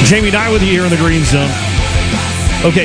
Jamie Dye with you here in the Green Zone. Okay,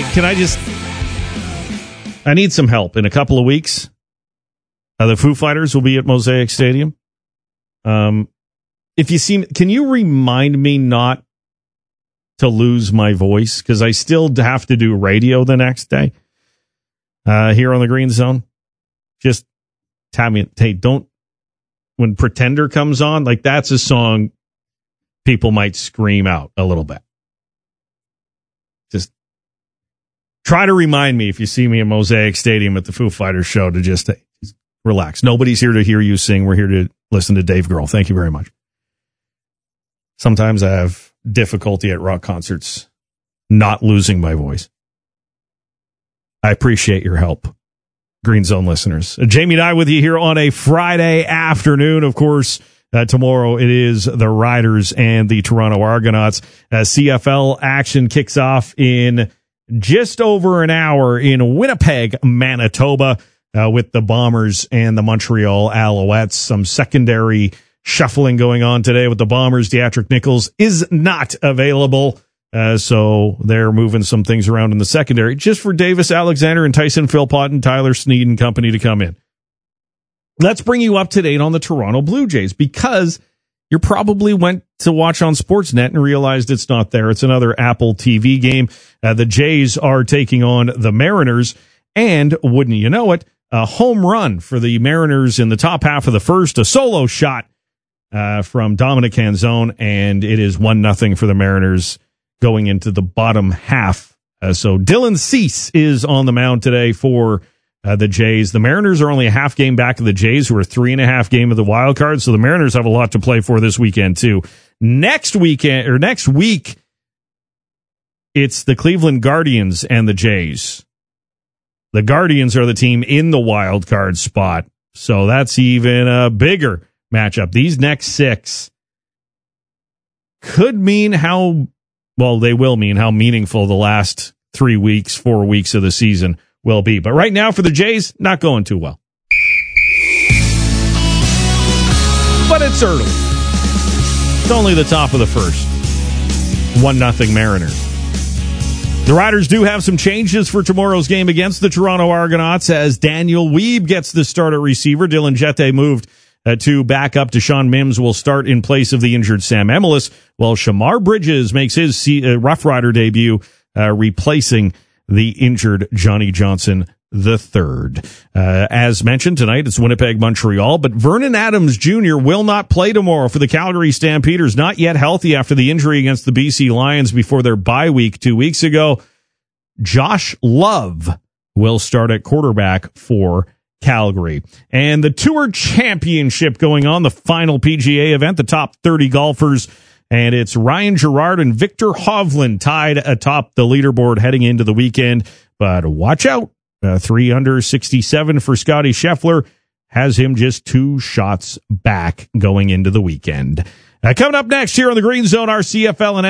I need some help. In a couple of weeks, the Foo Fighters will be at Mosaic Stadium. If you see, can you remind me not to lose my voice? Because I still have to do radio the next day here on the Green Zone. Just tell me, hey, don't, when Pretender comes on, like that's a song people might scream out a little bit. Just try to remind me if you see me at Mosaic Stadium at the Foo Fighters show to just relax. Nobody's here to hear you sing. We're here to listen to Dave Grohl. Thank you very much. Sometimes I have difficulty at rock concerts not losing my voice. I appreciate your help, Green Zone listeners. Jamie and I with you here on a Friday afternoon. Of course, tomorrow it is the Riders and the Toronto Argonauts. CFL action kicks off in just over an hour in Winnipeg, Manitoba, with the Bombers and the Montreal Alouettes. Some secondary shuffling going on today with the Bombers. Deatrick Nichols is not available, so they're moving some things around in the secondary just for Davis Alexander and Tyson Philpott and Tyler Sneed and company to come in. Let's bring you up to date on the Toronto Blue Jays, because you probably went to watch on Sportsnet and realized it's not there. It's another Apple TV game. The Jays are taking on the Mariners, and wouldn't you know it, a home run for the Mariners in the top half of the first, a solo shot from Dominic Canzone, and it is 1-0 for the Mariners going into the bottom half. So Dylan Cease is on the mound today for the Jays. The Mariners are only a half game back of the Jays, who are 3.5 game of the wild card. So the Mariners have a lot to play for this weekend too. Next week, it's the Cleveland Guardians and the Jays. The Guardians are the team in the wild card spot. So that's even a bigger matchup. These next 6 could mean they will mean how meaningful the last 4 weeks of the season will be. But right now for the Jays, not going too well. But it's early. It's only the top of the first. 1-0 Mariners. The Riders do have some changes for tomorrow's game against the Toronto Argonauts, as Daniel Weeb gets the start at receiver. Dylan Jette moved to back up. Deshaun Mims will start in place of the injured Sam Emilus, while Shamar Bridges makes his Rough Rider debut, replacing the injured Johnny Johnson III. As mentioned tonight, it's Winnipeg, Montreal, but Vernon Adams Jr. will not play tomorrow for the Calgary Stampeders, not yet healthy after the injury against the BC Lions before their bye week 2 weeks ago. Josh Love will start at quarterback for Calgary. And the Tour Championship going on, the final PGA event, the top 30 golfers, and it's Ryan Gerard and Victor Hovland tied atop the leaderboard heading into the weekend. But watch out. 3 under 67 for Scotty Scheffler has him just 2 shots back going into the weekend. Coming up next here on the Green Zone, our CFL and